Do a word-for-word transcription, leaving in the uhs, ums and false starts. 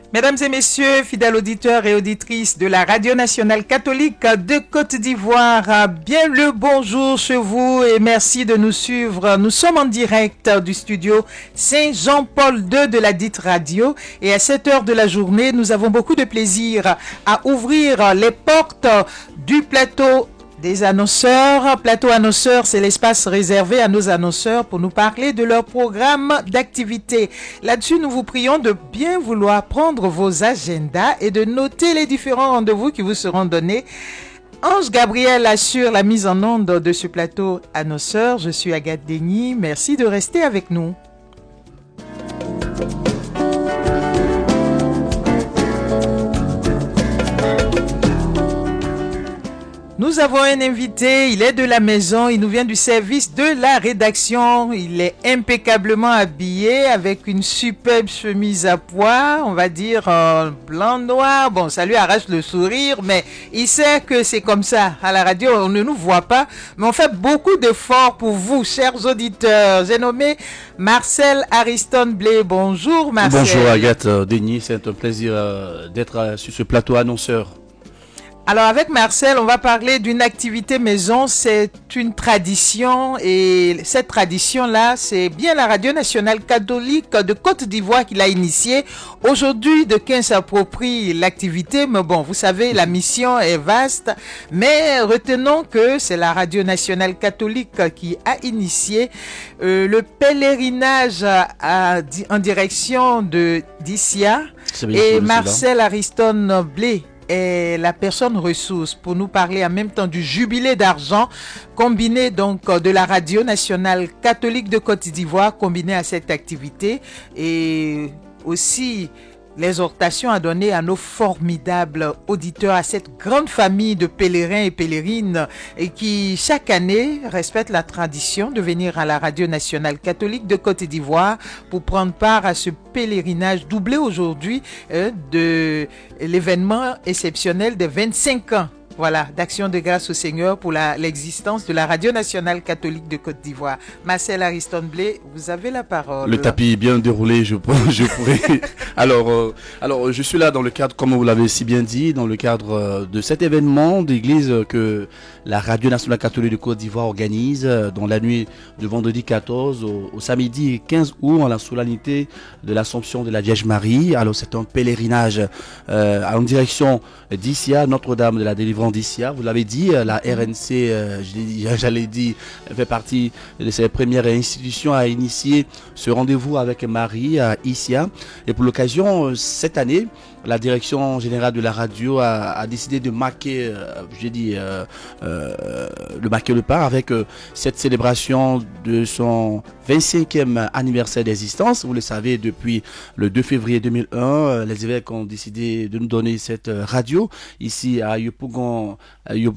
Mesdames et messieurs, fidèles auditeurs et auditrices de la Radio Nationale Catholique de Côte d'Ivoire, bien le bonjour chez vous et merci de nous suivre. Nous sommes en direct du studio Saint-Jean-Paul deux de la dite radio et à cette heure de la journée, nous avons beaucoup de plaisir à ouvrir les portes du plateau des annonceurs. Plateau annonceurs, c'est l'espace réservé à nos annonceurs pour nous parler de leur programme d'activité. Là-dessus, nous vous prions de bien vouloir prendre vos agendas et de noter les différents rendez-vous qui vous seront donnés. Ange Gabriel assure la mise en onde de ce plateau annonceur. Je suis Agathe Denis. Merci de rester avec nous. Nous avons un invité, il est de la maison, il nous vient du service de la rédaction, il est impeccablement habillé avec une superbe chemise à pois, on va dire euh, blanc-noir, bon ça lui arrache le sourire, mais il sait que c'est comme ça, à la radio on ne nous voit pas, mais on fait beaucoup d'efforts pour vous, chers auditeurs. J'ai nommé Marcel Ariston Blé. Bonjour Marcel. Bonjour Agathe Denis, c'est un plaisir euh, d'être euh, sur ce plateau annonceur. Alors avec Marcel, on va parler d'une activité maison, c'est une tradition et cette tradition-là, c'est bien la Radio Nationale Catholique de Côte d'Ivoire qui l'a initiée. Aujourd'hui, de qui s'approprie l'activité, mais bon, vous savez, la mission est vaste, mais retenons que c'est la Radio Nationale Catholique qui a initié euh, le pèlerinage à, à, en direction de d'Issia et Marcel Ariston Blé est la personne ressource pour nous parler en même temps du jubilé d'argent combiné donc de la Radio Nationale Catholique de Côte d'Ivoire combiné à cette activité et aussi l'exhortation à donner à nos formidables auditeurs, à cette grande famille de pèlerins et pèlerines et qui chaque année respectent la tradition de venir à la Radio Nationale Catholique de Côte d'Ivoire pour prendre part à ce pèlerinage doublé aujourd'hui euh, de l'événement exceptionnel des vingt-cinq ans. Voilà, d'action de grâce au Seigneur pour la, l'existence de la Radio Nationale Catholique de Côte d'Ivoire. Marcel Ariston Blé, vous avez la parole. Le tapis est bien déroulé, je, je pourrais. alors, euh, alors, je suis là dans le cadre, comme vous l'avez si bien dit, dans le cadre euh, de cet événement d'église que la Radio Nationale Catholique de Côte d'Ivoire organise euh, dans la nuit de vendredi quatorze au, au samedi quinze août en la solennité de l'Assomption de la Vierge Marie. Alors, c'est un pèlerinage euh, en direction d'Issia, Notre-Dame de la Délivrance d'Issia. Vous l'avez dit, la R N C, euh, j'allais dire, fait partie de ses premières institutions à initier ce rendez-vous avec Marie à Issia. Et pour l'occasion, cette année, la direction générale de la radio a, a décidé de marquer, euh, j'ai dit, euh, euh, de marquer le pas avec euh, cette célébration de son vingt-cinquième anniversaire d'existence. Vous le savez, depuis le deux février deux mille un, euh, les évêques ont décidé de nous donner cette euh, radio ici à Yopougon,